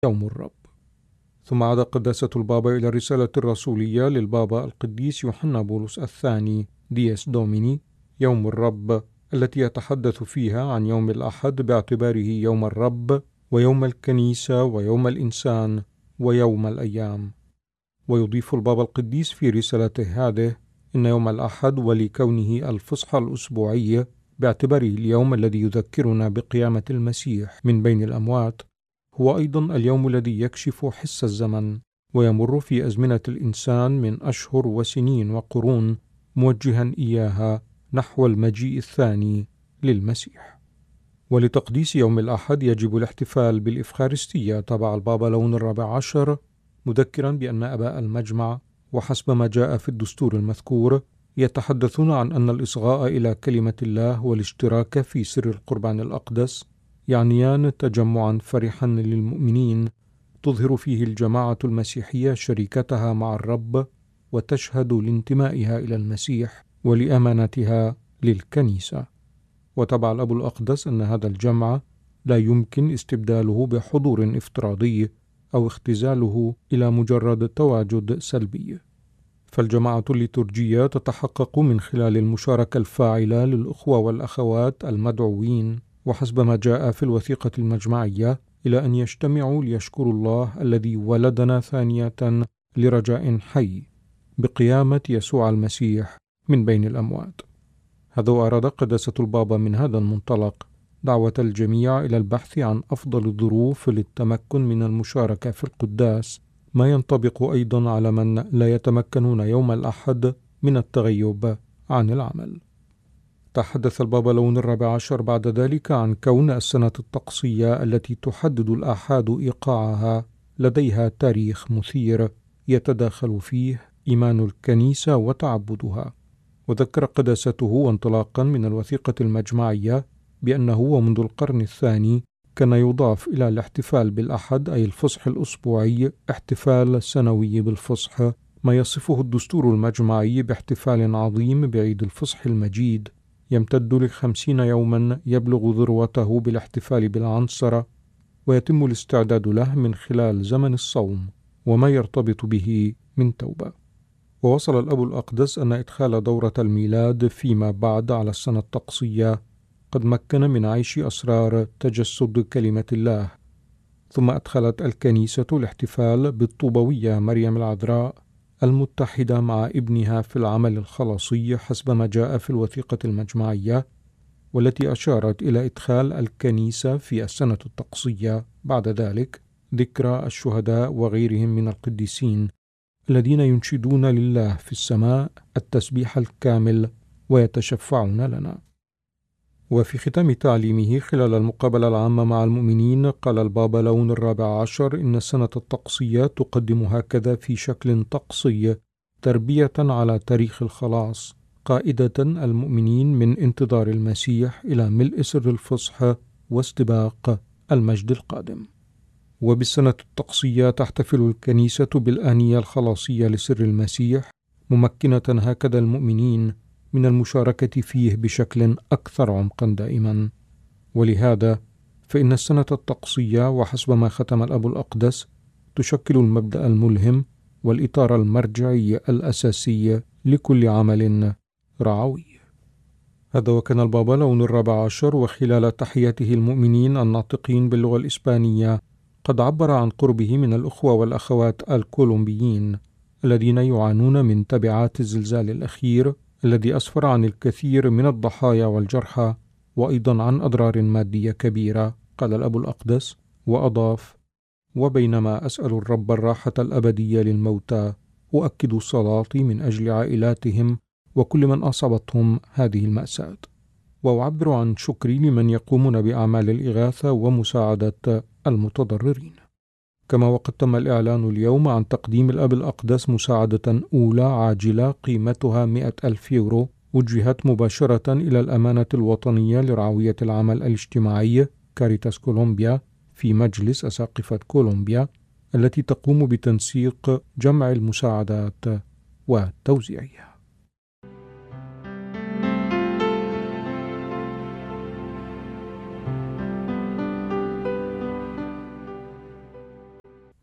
يوم الرب. ثم عاد قداسة البابا إلى الرسالة الرسولية للبابا القديس يوحنا بولس الثاني ديس دوميني يوم الرب، التي يتحدث فيها عن يوم الأحد باعتباره يوم الرب ويوم الكنيسة ويوم الإنسان ويوم الأيام. ويضيف البابا القديس في رسالته هذه إن يوم الأحد ولكونه الفصحى الأسبوعي باعتباره اليوم الذي يذكرنا بقيامة المسيح من بين الأموات، هو أيضا اليوم الذي يكشف حس الزمن ويمر في أزمنة الإنسان من أشهر وسنين وقرون، موجها إياها نحو المجيء الثاني للمسيح. ولتقديس يوم الأحد يجب الاحتفال بالإفخارستية تبع البابا لون الرابع عشر، مذكرا بأن آباء المجمع وحسب ما جاء في الدستور المذكور يتحدثون عن أن الإصغاء إلى كلمة الله والاشتراك في سر القربان الأقدس يعنيان تجمعا فرحا للمؤمنين تظهر فيه الجماعة المسيحية شركتها مع الرب وتشهد لانتمائها إلى المسيح ولأمانتها للكنيسة. وتبع الأب الأقدس أن هذا الجمع لا يمكن استبداله بحضور افتراضي أو اختزاله إلى مجرد تواجد سلبي، فالجماعة الليتورجية تتحقق من خلال المشاركة الفاعلة للأخوة والأخوات المدعوين وحسب ما جاء في الوثيقة المجمعية إلى أن يجتمعوا ليشكروا الله الذي ولدنا ثانية لرجاء حي بقيامة يسوع المسيح من بين الأموات. هذا أراد قداسة البابا من هذا المنطلق دعوة الجميع إلى البحث عن أفضل الظروف للتمكن من المشاركة في القداس، ما ينطبق أيضا على من لا يتمكنون يوم الأحد من التغيب عن العمل. تحدث البابا لون الرابع عشر بعد ذلك عن كون السنة الطقسية التي تحدد الآحاد إيقاعها لديها تاريخ مثير يتداخل فيه إيمان الكنيسة وتعبدها. وذكر قداسته وانطلاقا من الوثيقة المجمعية بأنه ومنذ القرن الثاني كان يضاف إلى الاحتفال بالأحد أي الفصح الأسبوعي احتفال سنوي بالفصح، ما يصفه الدستور المجمعي باحتفال عظيم بعيد الفصح المجيد يمتد ل50 يوما يبلغ ذروته بالاحتفال بالعنصرة، ويتم الاستعداد له من خلال زمن الصوم وما يرتبط به من توبة. ووصل الأب الأقدس أن إدخال دورة الميلاد فيما بعد على السنة الطقسية قد مكن من عيش أسرار تجسد كلمة الله. ثم أدخلت الكنيسة الاحتفال بالطوبوية مريم العذراء المتحدة مع ابنها في العمل الخلاصي حسب ما جاء في الوثيقة المجمعية، والتي أشارت إلى إدخال الكنيسة في السنة الطقسية بعد ذلك ذكرى الشهداء وغيرهم من القديسين الذين ينشدون لله في السماء التسبيح الكامل ويتشفعون لنا. وفي ختام تعليمه خلال المقابلة العامة مع المؤمنين قال البابا لون الرابع عشر إن السنة الطقسية تقدم هكذا في شكل طقسي تربية على تاريخ الخلاص، قائدة المؤمنين من انتظار المسيح إلى ملء سر الفصح واستباق المجد القادم. وبالسنة الطقسية تحتفل الكنيسة بالآنية الخلاصية لسر المسيح، ممكنة هكذا المؤمنين من المشاركة فيه بشكل أكثر عمقا دائما. ولهذا فإن السنة الطقسية وحسب ما ختم الأب الأقدس تشكل المبدأ الملهم والإطار المرجعي الأساسي لكل عمل رعوي. هذا وكان البابا لون الرابع عشر وخلال تحياته المؤمنين الناطقين باللغة الإسبانية قد عبر عن قربه من الأخوة والأخوات الكولومبيين الذين يعانون من تبعات الزلزال الأخير الذي أسفر عن الكثير من الضحايا والجرحى وأيضا عن أضرار مادية كبيرة. قال الأب الأقدس وأضاف: وبينما أسأل الرب الراحة الأبدية للموتى أؤكد صلاتي من أجل عائلاتهم وكل من أصابتهم هذه المأساة، وأعبر عن شكري لمن يقومون بأعمال الإغاثة ومساعدة المتضررين. كما وقد تم الإعلان اليوم عن تقديم الأب الأقدس مساعدة أولى عاجلة قيمتها 100,000 يورو وجهت مباشرة إلى الأمانة الوطنية لرعوية العمل الاجتماعي كاريتاس كولومبيا في مجلس أساقفة كولومبيا، التي تقوم بتنسيق جمع المساعدات وتوزيعها.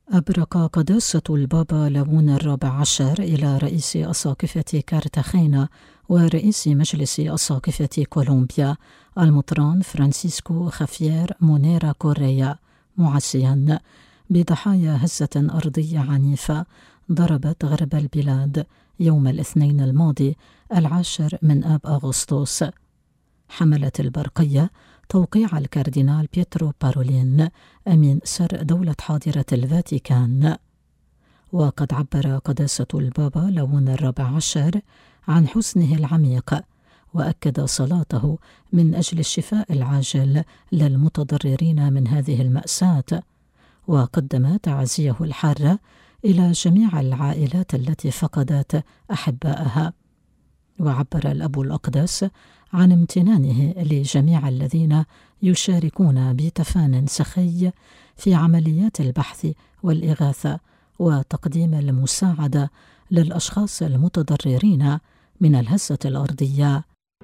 أبرق قداسة البابا ليون الرابع عشر إلى رئيس أساقفة كارتاخينا ورئيس مجلس أساقفة كولومبيا المطران فرانسيسكو خافير مونيرا كوريا معزيا بضحايا هزة أرضية عنيفة ضربت غرب البلاد يوم الاثنين الماضي 10 من آب أغسطس. حملت البرقية توقيع الكاردينال بيترو بارولين أمين سر دولة حاضرة الفاتيكان. وقد عبر قداسة البابا ليون الرابع عشر عن حزنه العميق، وأكد صلاته من أجل الشفاء العاجل للمتضررين من هذه المأساة، وقدم تعازيه الحارة إلى جميع العائلات التي فقدت أحبائها. وعبر الأب الأقدس عن امتنانه لجميع الذين يشاركون بتفان سخي في عمليات البحث والإغاثة وتقديم المساعدة للأشخاص المتضررين من الهزة الأرضية.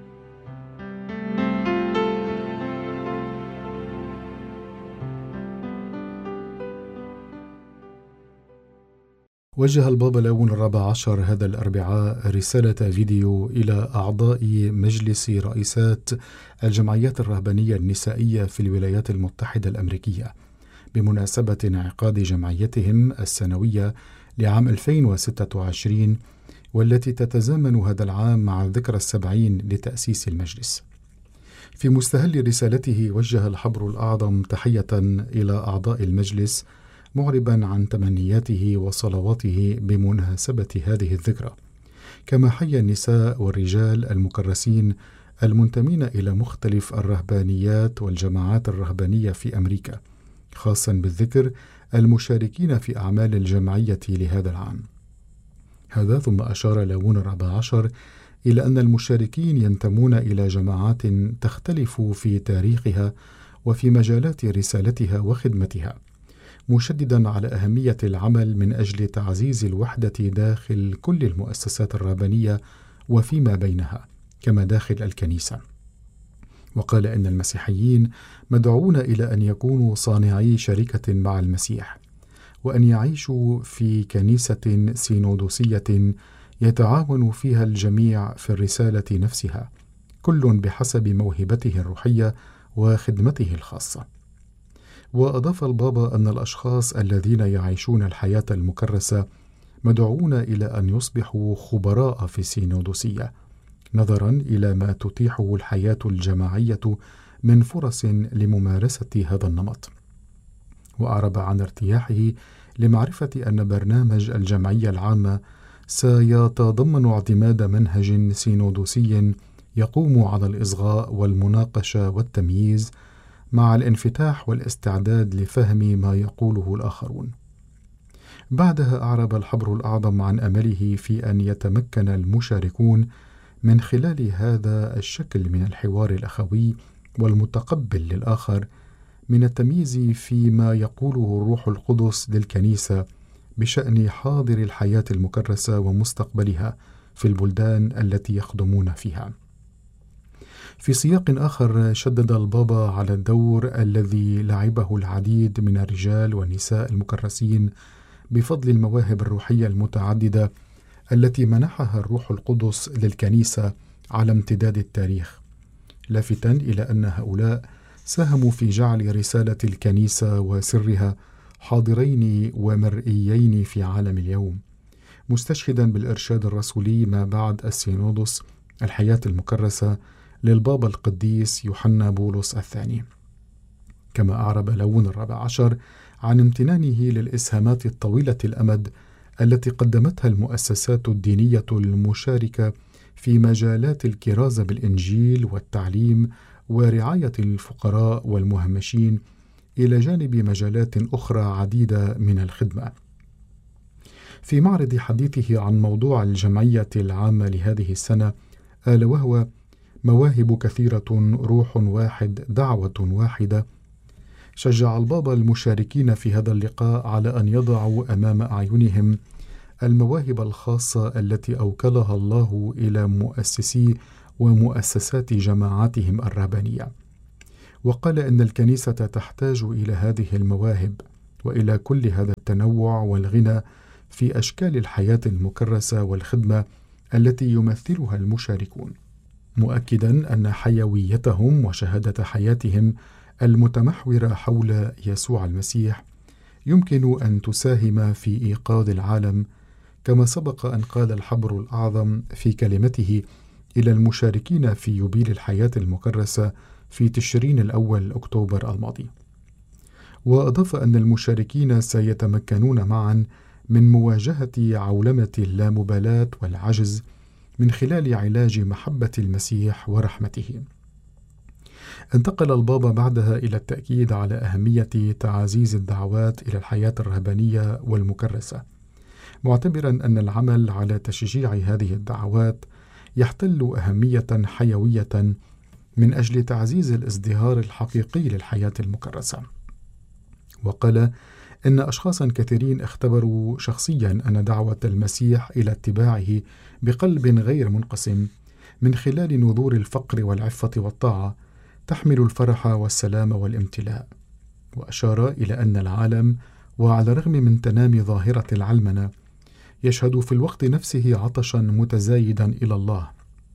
وجه البابا ليون الرابع عشر هذا الأربعاء رسالة فيديو إلى أعضاء مجلس رئيسات الجمعيات الرهبانية النسائية في الولايات المتحدة الأمريكية بمناسبة انعقاد جمعيتهم السنوية لعام 2026، والتي تتزامن هذا العام مع الذكرى 70 لتأسيس المجلس. في مستهل رسالته وجه الحبر الأعظم تحية إلى أعضاء المجلس، معربا عن تمنياته وصلواته بمناسبة هذه الذكرى، كما حيا النساء والرجال المكرسين المنتمين إلى مختلف الرهبانيات والجماعات الرهبانية في أمريكا، خاصا بالذكر المشاركين في أعمال الجمعية لهذا العام. هذا ثم أشار ليون الرابع عشر إلى أن المشاركين ينتمون إلى جماعات تختلف في تاريخها وفي مجالات رسالتها وخدمتها، مشددا على أهمية العمل من أجل تعزيز الوحدة داخل كل المؤسسات الرهبانية وفيما بينها كما داخل الكنيسة. وقال إن المسيحيين مدعوون إلى أن يكونوا صانعي شركة مع المسيح، وأن يعيشوا في كنيسة سينودوسية يتعاون فيها الجميع في الرسالة نفسها، كل بحسب موهبته الروحية وخدمته الخاصة. وأضاف البابا أن الأشخاص الذين يعيشون الحياة المكرسة مدعوون إلى أن يصبحوا خبراء في السينودوسية، نظرا إلى ما تتيحه الحياة الجماعية من فرص لممارسة هذا النمط. وأعرب عن ارتياحه لمعرفة أن برنامج الجمعية العامة سيتضمن اعتماد منهج سينودوسي يقوم على الإصغاء والمناقشة والتمييز مع الانفتاح والاستعداد لفهم ما يقوله الآخرون. بعدها أعرب الحبر الأعظم عن أمله في أن يتمكن المشاركون من خلال هذا الشكل من الحوار الأخوي والمتقبل للآخر من التمييز فيما يقوله الروح القدس للكنيسة بشأن حاضر الحياة المكرسة ومستقبلها في البلدان التي يخدمون فيها. في سياق آخر شدد البابا على الدور الذي لعبه العديد من الرجال والنساء المكرسين بفضل المواهب الروحية المتعددة التي منحها الروح القدس للكنيسة على امتداد التاريخ، لافتا إلى أن هؤلاء ساهموا في جعل رسالة الكنيسة وسرها حاضرين ومرئيين في عالم اليوم، مستشهدا بالإرشاد الرسولي ما بعد السينودوس الحياة المكرسة للبابا القديس يوحنا بولس الثاني. كما أعرب ليون الرابع عشر عن امتنانه للإسهامات الطويلة الأمد التي قدمتها المؤسسات الدينية المشاركة في مجالات الكرازة بالإنجيل والتعليم ورعاية الفقراء والمهمشين، إلى جانب مجالات أخرى عديدة من الخدمة. في معرض حديثه عن موضوع الجمعية العامة لهذه السنة، قال وهو مواهب كثيرة، روح واحد، دعوة واحدة، شجع البابا المشاركين في هذا اللقاء على أن يضعوا أمام أعينهم المواهب الخاصة التي أوكلها الله إلى مؤسسي ومؤسسات جماعاتهم الرهبانية. وقال إن الكنيسة تحتاج إلى هذه المواهب، وإلى كل هذا التنوع والغنى في أشكال الحياة المكرسة والخدمة التي يمثلها المشاركون، مؤكدا أن حيويتهم وشهادة حياتهم المتمحورة حول يسوع المسيح يمكن أن تساهم في إيقاظ العالم، كما سبق أن قال الحبر الأعظم في كلمته إلى المشاركين في يوبيل الحياة المكرسة في تشرين الأول أكتوبر الماضي. وأضاف أن المشاركين سيتمكنون معا من مواجهة عولمة اللامبالاة والعجز من خلال علاج محبة المسيح ورحمته. انتقل البابا بعدها إلى التأكيد على أهمية تعزيز الدعوات إلى الحياة الرهبانية والمكرسة، معتبرا أن العمل على تشجيع هذه الدعوات يحتل أهمية حيوية من أجل تعزيز الازدهار الحقيقي للحياة المكرسة. وقال إن أشخاصا كثيرين اختبروا شخصيا أن دعوة المسيح إلى اتباعه بقلب غير منقسم من خلال نذور الفقر والعفة والطاعة تحمل الفرح والسلام والامتلاء. وأشار إلى أن العالم وعلى الرغم من تنامي ظاهرة العلمنة يشهد في الوقت نفسه عطشا متزايدا إلى الله.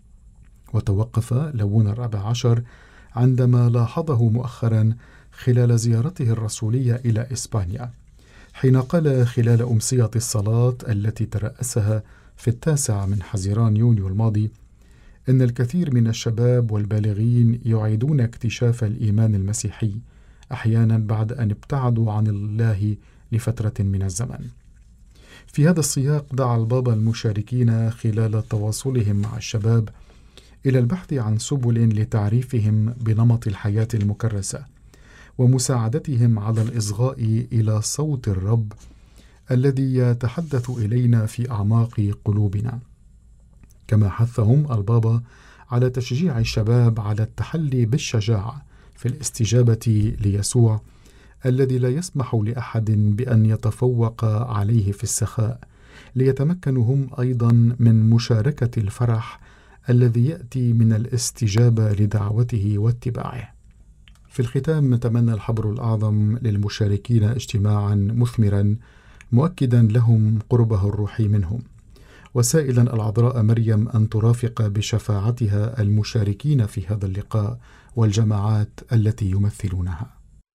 وتوقف لون الرابع عشر عندما لاحظه مؤخرا خلال زيارته الرسولية إلى إسبانيا، حين قال خلال أمسية الصلاة التي ترأسها في 9 من حزيران يونيو الماضي إن الكثير من الشباب والبالغين يعيدون اكتشاف الإيمان المسيحي، أحيانا بعد أن ابتعدوا عن الله لفترة من الزمن. في هذا السياق دعا البابا المشاركين خلال تواصلهم مع الشباب إلى البحث عن سبل لتعريفهم بنمط الحياة المكرسة ومساعدتهم على الإصغاء إلى صوت الرب الذي يتحدث إلينا في أعماق قلوبنا. كما حثهم البابا على تشجيع الشباب على التحلي بالشجاعة في الاستجابة ليسوع الذي لا يسمح لأحد بأن يتفوق عليه في السخاء، ليتمكنوا هم أيضا من مشاركة الفرح الذي يأتي من الاستجابة لدعوته واتباعه. في الختام نتمنى الحبر الأعظم للمشاركين اجتماعا مثمرا مؤكدا لهم قربه الروحي منهم، وسائلا العذراء مريم أن ترافق بشفاعتها المشاركين في هذا اللقاء والجماعات التي يمثلونها.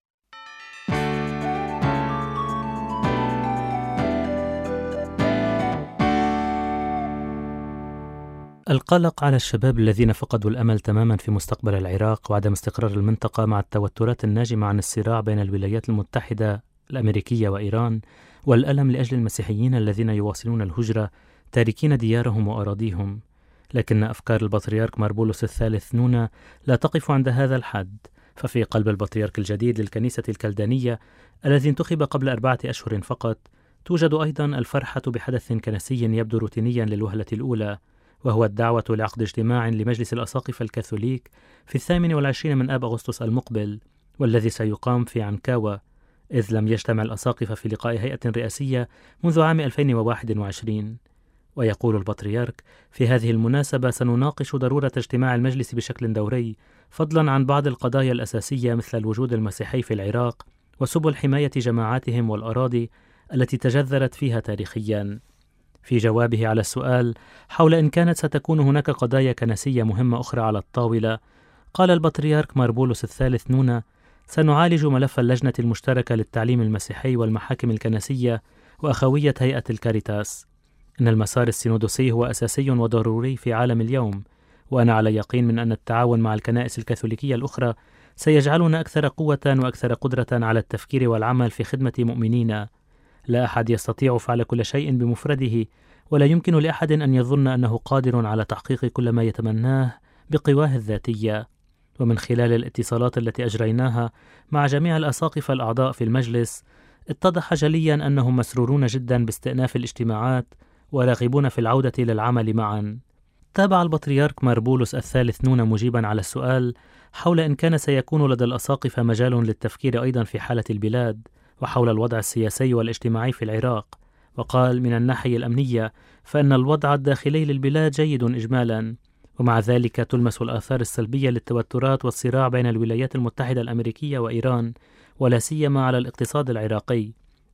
القلق على الشباب الذين فقدوا الأمل تماما في مستقبل العراق وعدم استقرار المنطقة مع التوترات الناجمة عن الصراع بين الولايات المتحدة الأمريكية وإيران، والألم لأجل المسيحيين الذين يواصلون الهجرة تاركين ديارهم وأراضيهم. لكن أفكار البطريرك ماربولوس الثالث نونا لا تقف عند هذا الحد، ففي قلب البطريرك الجديد للكنيسة الكلدانية الذي انتخب قبل 4 أشهر فقط توجد أيضا الفرحة بحدث كنسي يبدو روتينيا للوهلة الأولى، وهو الدعوة لعقد اجتماع لمجلس الأساقفة الكاثوليك في 28 من آب أغسطس المقبل، والذي سيقام في عنكاوة، إذ لم يجتمع الأساقفة في لقاء هيئة رئاسية منذ عام 2021. ويقول البطريرك: في هذه المناسبة سنناقش ضرورة اجتماع المجلس بشكل دوري، فضلا عن بعض القضايا الأساسية مثل الوجود المسيحي في العراق وسبل حماية جماعاتهم والأراضي التي تجذرت فيها تاريخيا. في جوابه على السؤال حول إن كانت ستكون هناك قضايا كنسية مهمة أخرى على الطاولة، قال البطريرك ماربولوس الثالث نونا: سنعالج ملف اللجنة المشتركة للتعليم المسيحي والمحاكم الكنسية وأخوية هيئة الكاريتاس. إن المسار السينودوسي هو أساسي وضروري في عالم اليوم، وأنا على يقين من أن التعاون مع الكنائس الكاثوليكية الأخرى سيجعلنا أكثر قوة وأكثر قدرة على التفكير والعمل في خدمة مؤمنين. لا أحد يستطيع فعل كل شيء بمفرده، ولا يمكن لأحد أن يظن أنه قادر على تحقيق كل ما يتمناه بقواه الذاتية. ومن خلال الاتصالات التي أجريناها مع جميع الأساقفة الأعضاء في المجلس اتضح جليا أنهم مسرورون جدا باستئناف الاجتماعات وراغبون في العودة للعمل معا. تابع البطريرك ماربولوس الثالث نونا مجيبا على السؤال حول إن كان سيكون لدى الأساقفة مجال للتفكير أيضا في حالة البلاد وحول الوضع السياسي والاجتماعي في العراق، وقال: من الناحية الأمنية فإن الوضع الداخلي للبلاد جيد إجمالا، ومع ذلك تلمس الآثار السلبية للتوترات والصراع بين الولايات المتحدة الأمريكية وإيران، ولا سيما على الاقتصاد العراقي،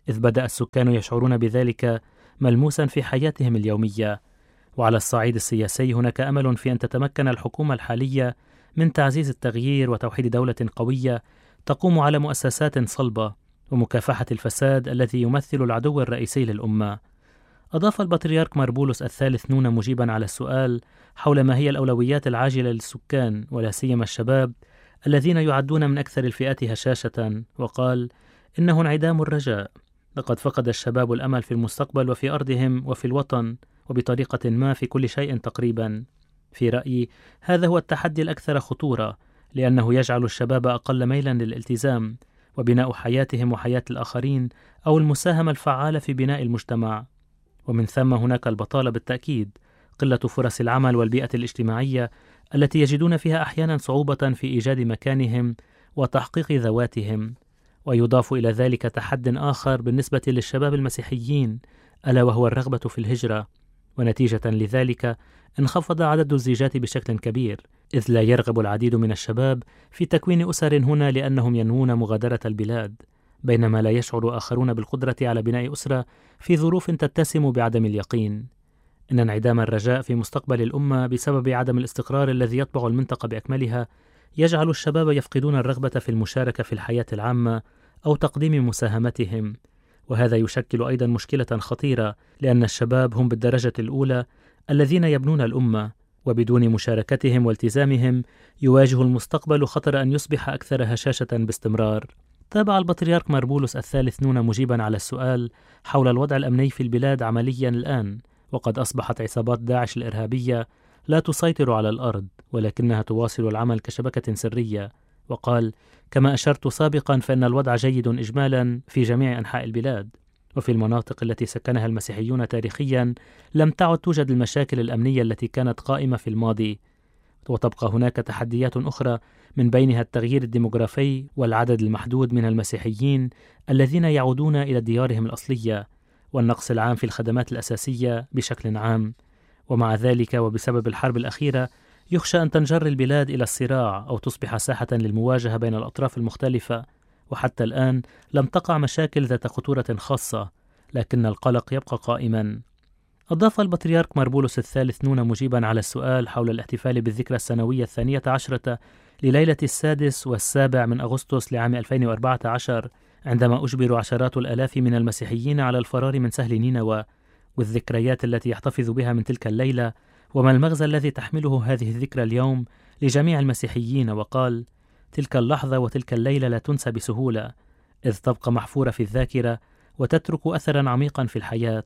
إذ بدأ السكان يشعرون بذلك ملموسا في حياتهم اليومية. وعلى الصعيد السياسي هناك أمل في أن تتمكن الحكومة الحالية من تعزيز التغيير وتوحيد دولة قوية تقوم على مؤسسات صلبة ومكافحة الفساد الذي يمثل العدو الرئيسي للأمة. أضاف البطريرك مربولوس الثالث نون مجيبا على السؤال حول ما هي الأولويات العاجلة للسكان ولا سيما الشباب الذين يعدون من أكثر الفئات هشاشة، وقال: إنه انعدام الرجاء. لقد فقد الشباب الأمل في المستقبل وفي أرضهم وفي الوطن وبطريقة ما في كل شيء تقريبا. في رأيي هذا هو التحدي الأكثر خطورة، لأنه يجعل الشباب أقل ميلا للالتزام وبناء حياتهم وحياة الآخرين أو المساهمة الفعالة في بناء المجتمع. ومن ثم هناك البطالة بالتأكيد، قلة فرص العمل والبيئة الاجتماعية التي يجدون فيها أحيانا صعوبة في إيجاد مكانهم وتحقيق ذواتهم. ويضاف إلى ذلك تحد آخر بالنسبة للشباب المسيحيين، ألا وهو الرغبة في الهجرة، ونتيجة لذلك انخفض عدد الزيجات بشكل كبير، إذ لا يرغب العديد من الشباب في تكوين أسر هنا لأنهم ينوون مغادرة البلاد، بينما لا يشعر آخرون بالقدرة على بناء أسرة في ظروف تتسم بعدم اليقين. إن انعدام الرجاء في مستقبل الأمة بسبب عدم الاستقرار الذي يطبع المنطقة بأكملها يجعل الشباب يفقدون الرغبة في المشاركة في الحياة العامة أو تقديم مساهمتهم، وهذا يشكل أيضا مشكلة خطيرة، لأن الشباب هم بالدرجة الأولى الذين يبنون الأمة، وبدون مشاركتهم والتزامهم يواجه المستقبل خطر أن يصبح أكثر هشاشة باستمرار. تابع البطريرك مربولوس الثالث نون مجيبا على السؤال حول الوضع الأمني في البلاد عمليا الآن، وقد أصبحت عصابات داعش الإرهابية لا تسيطر على الأرض ولكنها تواصل العمل كشبكة سرية، وقال: كما أشرت سابقا فإن الوضع جيد إجمالا في جميع أنحاء البلاد، وفي المناطق التي سكنها المسيحيون تاريخيا لم تعد توجد المشاكل الأمنية التي كانت قائمة في الماضي، وتبقى هناك تحديات أخرى من بينها التغيير الديموغرافي والعدد المحدود من المسيحيين الذين يعودون إلى ديارهم الأصلية، والنقص العام في الخدمات الأساسية بشكل عام. ومع ذلك وبسبب الحرب الأخيرة يخشى أن تنجر البلاد إلى الصراع أو تصبح ساحة للمواجهة بين الأطراف المختلفة، وحتى الآن لم تقع مشاكل ذات خطورة خاصة، لكن القلق يبقى قائما. أضاف البطريرك مربولوس الثالث نون مجيبا على السؤال حول الاحتفال بالذكرى السنوية 12 لليلة 6 و7 من أغسطس لعام 2014 عندما أجبر عشرات الآلاف من المسيحيين على الفرار من سهل نينوى، والذكريات التي يحتفظ بها من تلك الليلة، وما المغزى الذي تحمله هذه الذكرى اليوم لجميع المسيحيين. وقال: تلك اللحظة وتلك الليلة لا تنسى بسهولة، إذ تبقى محفورة في الذاكرة وتترك أثرا عميقا في الحياة.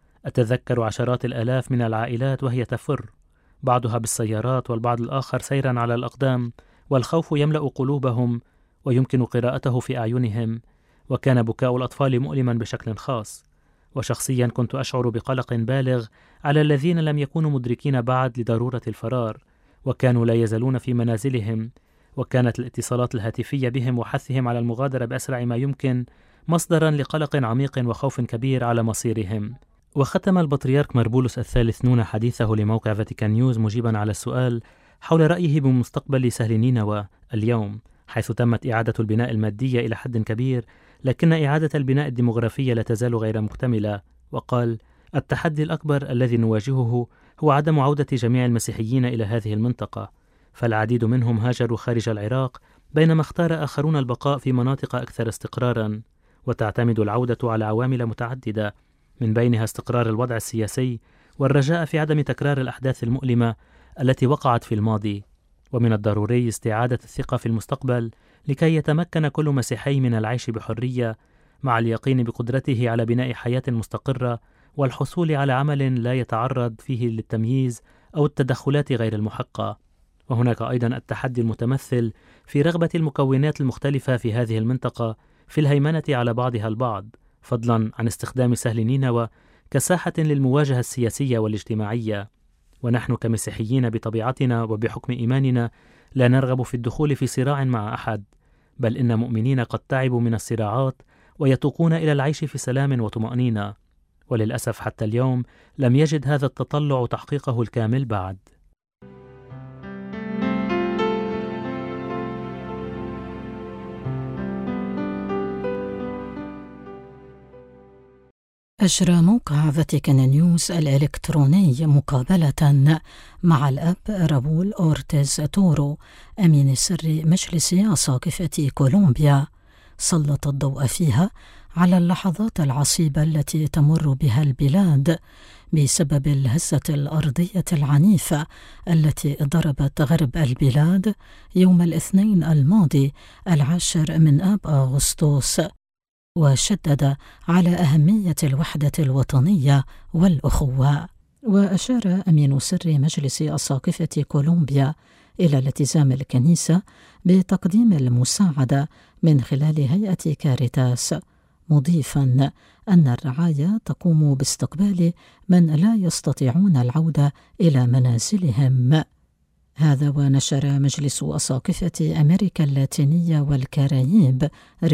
أتذكر عشرات الآلاف من العائلات وهي تفر، بعضها بالسيارات والبعض الآخر سيرا على الأقدام، والخوف يملأ قلوبهم ويمكن قراءته في أعينهم، وكان بكاء الأطفال مؤلما بشكل خاص. وشخصيا كنت أشعر بقلق بالغ على الذين لم يكونوا مدركين بعد لضرورة الفرار، وكانوا لا يزالون في منازلهم، وكانت الاتصالات الهاتفية بهم وحثهم على المغادرة بأسرع ما يمكن مصدرا لقلق عميق وخوف كبير على مصيرهم. وختم البطريرك مربولوس الثالث نون حديثه لموقع فاتيكان نيوز مجيبا على السؤال حول رأيه بمستقبل سهل نينوى اليوم، حيث تمت إعادة البناء المادية إلى حد كبير، لكن إعادة البناء الديمغرافية لا تزال غير مكتملة. وقال: التحدي الأكبر الذي نواجهه هو عدم عودة جميع المسيحيين إلى هذه المنطقة، فالعديد منهم هاجروا خارج العراق، بينما اختار آخرون البقاء في مناطق أكثر استقرارا. وتعتمد العودة على عوامل متعددة، من بينها استقرار الوضع السياسي والرجاء في عدم تكرار الأحداث المؤلمة التي وقعت في الماضي. ومن الضروري استعادة الثقة في المستقبل لكي يتمكن كل مسيحي من العيش بحرية، مع اليقين بقدرته على بناء حياة مستقرة والحصول على عمل لا يتعرض فيه للتمييز أو التدخلات غير المحقة. وهناك أيضا التحدي المتمثل في رغبة المكونات المختلفة في هذه المنطقة في الهيمنة على بعضها البعض، فضلا عن استخدام سهل نينوى كساحة للمواجهة السياسية والاجتماعية. ونحن كمسيحيين بطبيعتنا وبحكم إيماننا لا نرغب في الدخول في صراع مع أحد، بل إن مؤمنين قد تعبوا من الصراعات ويتوقون إلى العيش في سلام وطمأنينة، وللأسف حتى اليوم لم يجد هذا التطلع تحقيقه الكامل بعد. أجرى موقع فاتيكان نيوز الإلكتروني مقابلة مع الأب رابول أورتيز تورو أمين سر مجلس أساقفة كولومبيا، سلط الضوء فيها على اللحظات العصيبة التي تمر بها البلاد بسبب الهزة الأرضية العنيفة التي ضربت غرب البلاد يوم الاثنين الماضي 10 من آب أغسطس، وشدد على أهمية الوحدة الوطنية والأخوة. وأشار أمين سر مجلس أساقفة كولومبيا إلى التزام الكنيسة بتقديم المساعدة من خلال هيئة كاريتاس، مضيفا أن الرعاية تقوم باستقبال من لا يستطيعون العودة إلى منازلهم. هذا ونشر مجلس أساقفة أمريكا اللاتينية والكاريب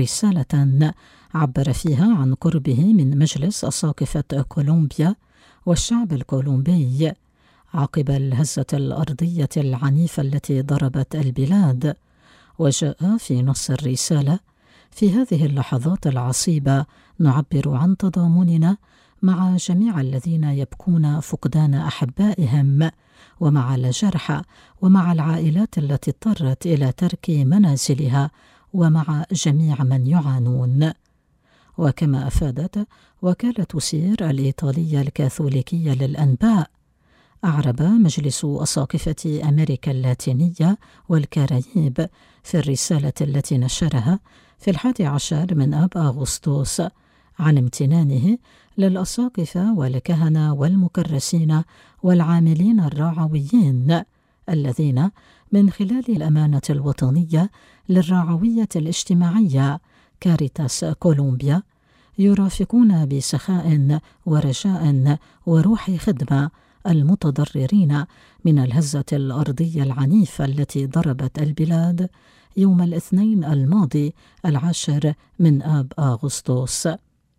رسالة عبر فيها عن قربه من مجلس أساقفة كولومبيا والشعب الكولومبي عقب الهزة الأرضية العنيفة التي ضربت البلاد. وجاء في نص الرسالة: في هذه اللحظات العصيبة نعبر عن تضامننا مع جميع الذين يبكون فقدان أحبائهم، ومع الجرحى، ومع العائلات التي اضطرت إلى ترك منازلها، ومع جميع من يعانون. وكما أفادت وكالة سير الإيطالية الكاثوليكية للأنباء، أعرب مجلس أساقفة أمريكا اللاتينية والكاريب في الرسالة التي نشرها في 11 من آب أغسطس عن امتنانه للأساقفة والكهنة والمكرسين والعاملين الرعويين الذين من خلال الأمانة الوطنية للرعوية الاجتماعية كاريتاس كولومبيا يرافقون بسخاء ورجاء وروح خدمة المتضررين من الهزة الأرضية العنيفة التي ضربت البلاد يوم الاثنين الماضي 10 من آب أغسطس.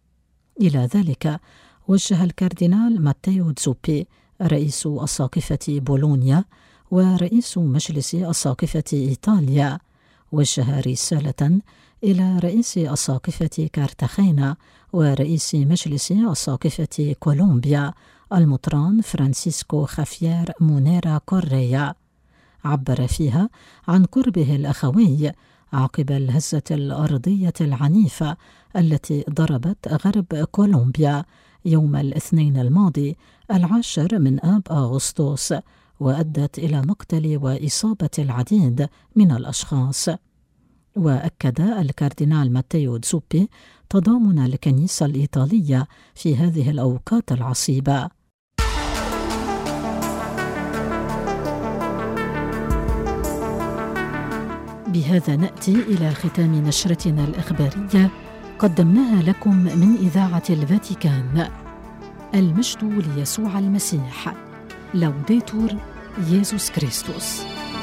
إلى ذلك وجه الكاردينال ماتيو زوبي رئيس أساقفة بولونيا ورئيس مجلس أساقفة إيطاليا وجه رسالة إلى رئيس أساقفة كارتاخينا ورئيس مجلس أساقفة كولومبيا المطران فرانسيسكو خافيير مونيرا كوريا، عبر فيها عن قربه الأخوي عقب الهزة الأرضية العنيفة التي ضربت غرب كولومبيا يوم الاثنين الماضي 10 من آب أغسطس، وأدت إلى مقتل وإصابة العديد من الأشخاص. وأكد الكاردينال ماتيو زوبي تضامن الكنيسة الإيطالية في هذه الأوقات العصيبة. بهذا نأتي إلى ختام نشرتنا الإخبارية قدمناها لكم من إذاعة الفاتيكان. المجد ليسوع المسيح. لوديتور يسوع كريستوس.